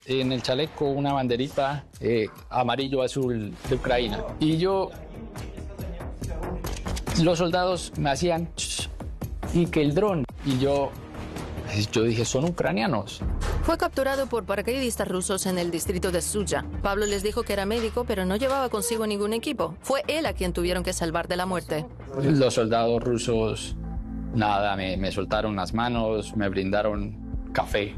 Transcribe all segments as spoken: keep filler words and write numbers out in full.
En el chaleco una banderita eh, amarillo-azul de Ucrania. Y yo, los soldados me hacían y que el dron. Y yo, yo dije, son ucranianos. Fue capturado por paracaidistas rusos en el distrito de Suya. Pablo les dijo que era médico, pero no llevaba consigo ningún equipo. Fue él a quien tuvieron que salvar de la muerte. Los soldados rusos, nada, me, me soltaron las manos, me brindaron café.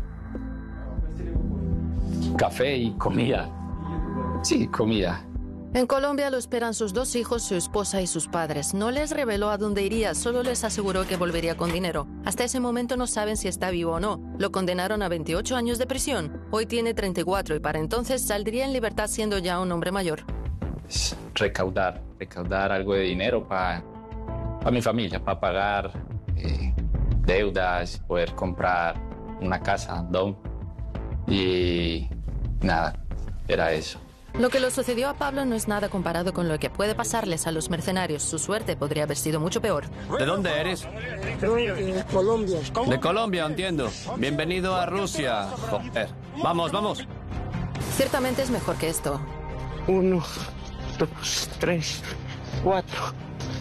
Café y comida. Sí, comida. En Colombia lo esperan sus dos hijos, su esposa y sus padres. No les reveló a dónde iría, solo les aseguró que volvería con dinero. Hasta ese momento no saben si está vivo o no. Lo condenaron a veintiocho años de prisión. Hoy tiene treinta y cuatro y para entonces saldría en libertad siendo ya un hombre mayor. Recaudar, recaudar algo de dinero para pa mi familia, para pagar eh, deudas, poder comprar una casa, dom. Y nada, era eso. Lo que le sucedió a Pablo no es nada comparado con lo que puede pasarles a los mercenarios. Su suerte podría haber sido mucho peor. ¿De dónde eres? De Colombia. De Colombia, entiendo. Bienvenido a Rusia. Joder. Vamos, vamos. Ciertamente es mejor que esto. Uno, dos, tres, cuatro.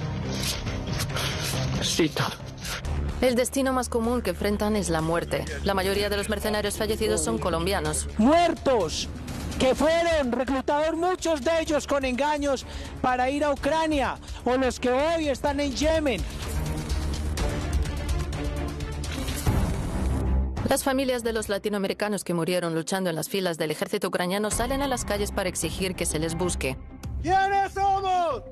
Cito. El destino más común que enfrentan es la muerte. La mayoría de los mercenarios fallecidos son colombianos. ¡Muertos! Que fueron reclutados muchos de ellos con engaños para ir a Ucrania, o los que hoy están en Yemen. Las familias de los latinoamericanos que murieron luchando en las filas del ejército ucraniano salen a las calles para exigir que se les busque. ¿Quiénes somos?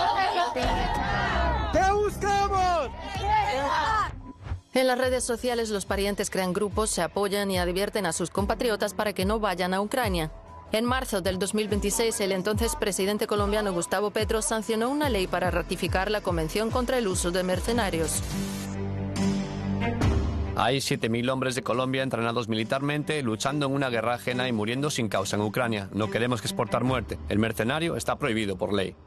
¿Qué buscamos? En las redes sociales los parientes crean grupos, se apoyan y advierten a sus compatriotas para que no vayan a Ucrania. En marzo del dos mil veintiséis, el entonces presidente colombiano Gustavo Petro sancionó una ley para ratificar la Convención contra el uso de mercenarios. Hay siete mil hombres de Colombia entrenados militarmente, luchando en una guerra ajena y muriendo sin causa en Ucrania. No queremos exportar muerte. El mercenario está prohibido por ley.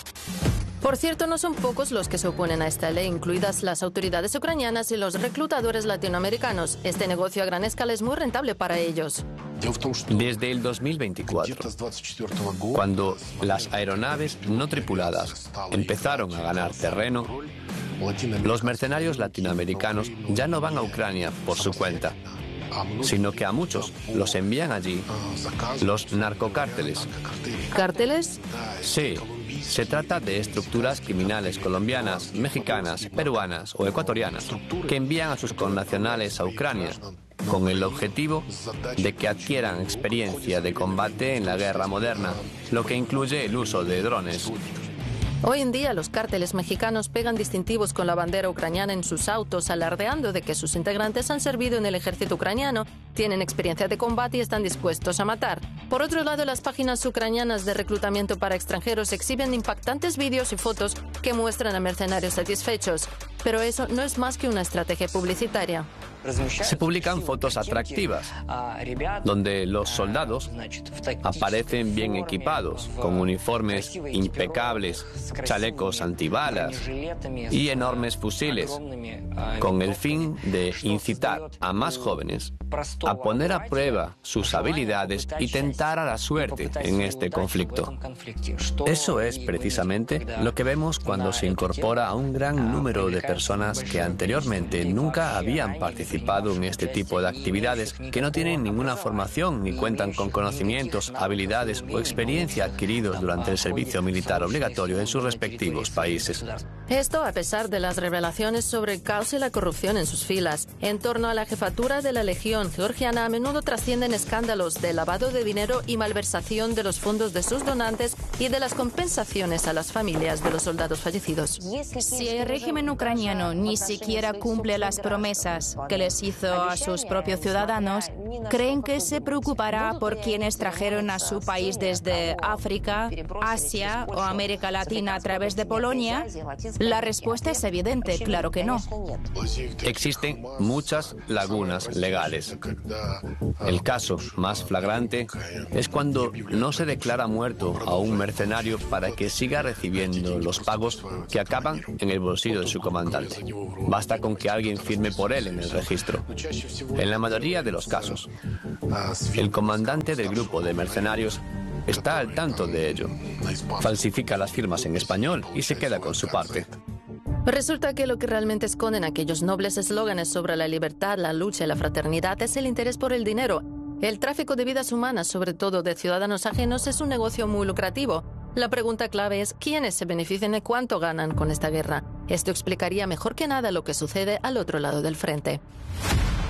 Por cierto, no son pocos los que se oponen a esta ley, incluidas las autoridades ucranianas y los reclutadores latinoamericanos. Este negocio a gran escala es muy rentable para ellos. Desde el dos mil veinticuatro, cuando las aeronaves no tripuladas empezaron a ganar terreno, los mercenarios latinoamericanos ya no van a Ucrania por su cuenta, sino que a muchos los envían allí los narcocárteles. ¿Cárteles? Sí. Se trata de estructuras criminales colombianas, mexicanas, peruanas o ecuatorianas que envían a sus connacionales a Ucrania con el objetivo de que adquieran experiencia de combate en la guerra moderna, lo que incluye el uso de drones. Hoy en día los cárteles mexicanos pegan distintivos con la bandera ucraniana en sus autos, alardeando de que sus integrantes han servido en el ejército ucraniano, tienen experiencia de combate y están dispuestos a matar. Por otro lado, las páginas ucranianas de reclutamiento para extranjeros exhiben impactantes vídeos y fotos que muestran a mercenarios satisfechos. Pero eso no es más que una estrategia publicitaria. Se publican fotos atractivas, donde los soldados aparecen bien equipados, con uniformes impecables, chalecos antibalas y enormes fusiles, con el fin de incitar a más jóvenes a poner a prueba sus habilidades y tentar a la suerte en este conflicto. Eso es precisamente lo que vemos cuando se incorpora a un gran número de personas que anteriormente nunca habían participado en este tipo de actividades, que no tienen ninguna formación ni cuentan con conocimientos, habilidades o experiencia adquiridos durante el servicio militar obligatorio en sus respectivos países. Esto a pesar de las revelaciones sobre el caos y la corrupción en sus filas. En torno a la jefatura de la Legión georgiana a menudo trascienden escándalos de lavado de dinero y malversación de los fondos de sus donantes y de las compensaciones a las familias de los soldados fallecidos. Si el régimen ucraniano ni siquiera cumple las promesas que les hizo a sus propios ciudadanos, ¿creen que se preocupará por quienes trajeron a su país desde África, Asia o América Latina a través de Polonia? La respuesta es evidente, claro que no. Existen muchas lagunas legales. El caso más flagrante es cuando no se declara muerto a un mercenario para que siga recibiendo los pagos que acaban en el bolsillo de su comandante. Basta con que alguien firme por él en el registro. En la mayoría de los casos, mexicanos. El comandante del grupo de mercenarios está al tanto de ello. Falsifica las firmas en español y se queda con su parte. Resulta que lo que realmente esconden aquellos nobles eslóganes sobre la libertad, la lucha y la fraternidad es el interés por el dinero. El tráfico de vidas humanas, sobre todo de ciudadanos ajenos, es un negocio muy lucrativo. La pregunta clave es quiénes se benefician y cuánto ganan con esta guerra. Esto explicaría mejor que nada lo que sucede al otro lado del frente.